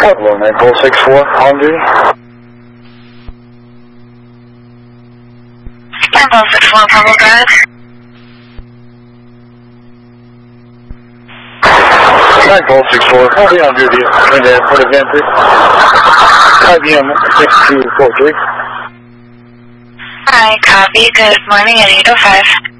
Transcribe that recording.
Hello, 9464, on duty. 9461, Purple Drive. 9464, I'll be on duty in the Port of Entry. IBM 6243. Hi, copy. Good morning at 8:05.